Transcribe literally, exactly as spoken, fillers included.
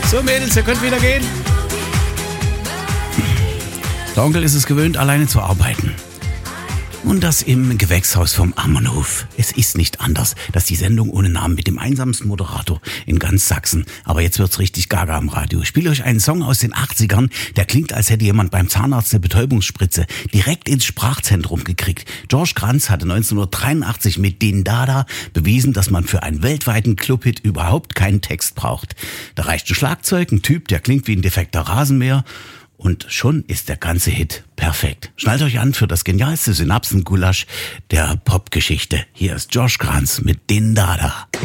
So Mädels, ihr könnt wieder gehen. Der Onkel ist es gewöhnt, alleine zu arbeiten. Und das im Gewächshaus vom Ammerhof. Es ist nicht anders, dass die Sendung ohne Namen mit dem einsamsten Moderator in ganz Sachsen. Aber jetzt wird's richtig gaga am Radio. Ich spiele euch einen Song aus den achtzigern, der klingt, als hätte jemand beim Zahnarzt eine Betäubungsspritze direkt ins Sprachzentrum gekriegt. George Kranz hatte neunzehnhundertdreiundachtzig mit Din Dada bewiesen, dass man für einen weltweiten Clubhit überhaupt keinen Text braucht. Da reicht ein Schlagzeug, ein Typ, der klingt wie ein defekter Rasenmäher. Und schon ist der ganze Hit perfekt. Schnallt euch an für das genialste Synapsengulasch der Popgeschichte. Hier ist George Kranz mit Din Dada.